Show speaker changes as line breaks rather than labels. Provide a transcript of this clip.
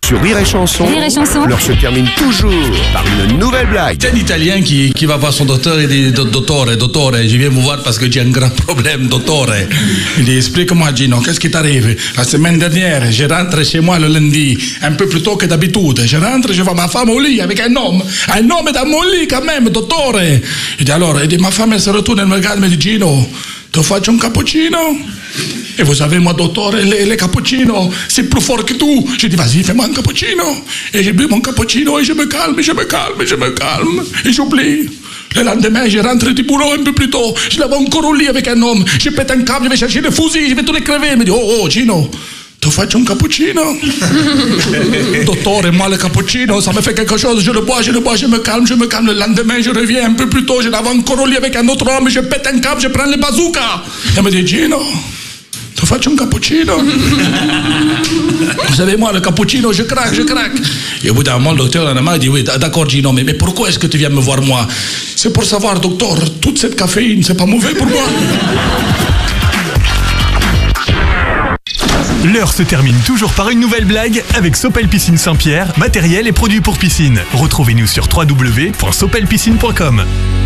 Sur Rire et Chanson,
Rire et Chanson.
l'heure se termine toujours par une nouvelle blague.
C'est un Italien qui va voir son docteur et dit dottore, je viens vous voir parce que j'ai un grand problème, dottore. Il dit explique-moi Gino, qu'est-ce qui t'arrive? La semaine dernière, je rentre chez moi le lundi, un peu plus tôt que d'habitude. Je rentre, je vois ma femme au lit avec un homme dans mon lit quand même, dottore. Il dit ma femme elle se retourne, elle me regarde et me dit Gino, te faccio un cappuccino? Et vous savez, moi, dottore, les cappuccinos, c'est plus fort que tout. J'ai dit, vas-y, fais-moi un cappuccino. Et j'ai bu mon cappuccino et je me calme. Et j'oublie. Le lendemain, je rentre du boulot un peu plus tôt. Je l'avais encore au lit avec un homme. Je pète un câble, je vais chercher le fusil, je vais tout les crever. Il me dit, oh, Gino, te faccio un cappuccino? Dottore, moi, le cappuccino, ça me fait quelque chose. Je le bois, je me calme. Le lendemain, je reviens un peu plus tôt. Je l'avais encore au lit avec un autre homme. Je pète un câble, je prends le bazooka. Il me dit, Gino, te faccio un cappuccino? Vous savez, moi, le cappuccino, je craque. Et au bout d'un moment, le docteur m'a dit, oui, d'accord, Gino, mais pourquoi est-ce que tu viens me voir, moi? C'est pour savoir, docteur, toute cette caféine, c'est pas mauvais pour moi?
L'heure se termine toujours par une nouvelle blague avec Sopel Piscine Saint-Pierre, matériel et produits pour piscine. Retrouvez-nous sur www.sopelpiscine.com.